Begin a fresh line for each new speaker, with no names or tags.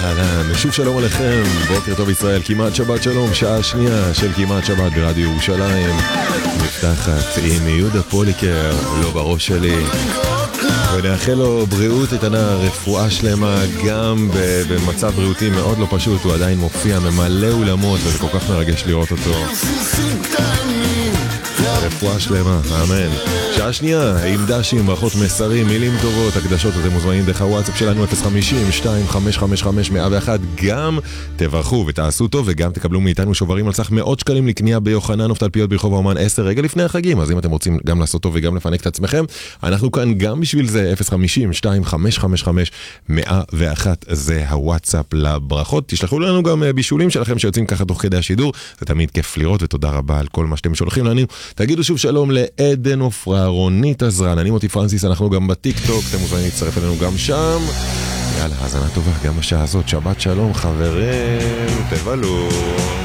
אהלן, שוב שלום עליכם, בוקר טוב ישראל, כמעט שבת שלום, שעה שנייה של כמעט שבת ברדיו ירושלים, נפתחת עם יהודה פוליקר, לא בראש שלי, ונאחל לו בריאות איתנה, רפואה שלמה, גם במצב בריאותי מאוד לא פשוט, הוא עדיין מופיע, ממלא אולמות, וזה כל כך מרגש לראות אותו. רפואה שלמה, אמן. שעה שנייה, עם דשים, ברכות מסרים, מילים טובות, הקדשות, אתם מוזמנים דרך הוואטסאפ שלנו 050-2555-101. גם תברכו ותעשו טוב, וגם תקבלו מאיתנו שוברים על סך מאות שקלים לקנייה ביוחנן ופתלפיות ברחוב האומן 10 רגע לפני החגים. אז אם אתם רוצים גם לעשות טוב וגם לפנק את עצמכם, אנחנו כאן גם בשביל זה. 050-2555-101 זה הוואטסאפ לברכות. תשלחו לנו גם בישולים שלכם שיוצאים ככה תוך כדי השידור, זה תמיד כיף לראות, ותודה רבה על כל מה שאתם שולחים לנו. תגידו שוב שלום לעדן עופרה, רונית עזרן, אני מוטי פרנסיס, אנחנו גם בטיק טוק, אתם מוזמנים להצטרף אלינו גם שם. יאללה, האזנה טובה גם בשעה הזאת, שבת שלום חברים, תבלו.